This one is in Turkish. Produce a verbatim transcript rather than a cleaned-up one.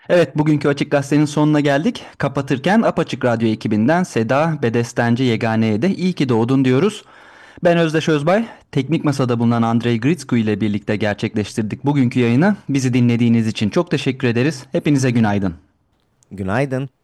Evet, bugünkü Açık Gazete'nin sonuna geldik. Kapatırken Apaçık Radyo ekibinden Seda Bedestenci Yegane'ye de iyi ki doğdun diyoruz. Ben Özdeş Özbay, Teknik Masa'da bulunan Andrei Gritsku ile birlikte gerçekleştirdik bugünkü yayını. Bizi dinlediğiniz için çok teşekkür ederiz. Hepinize günaydın. Günaydın.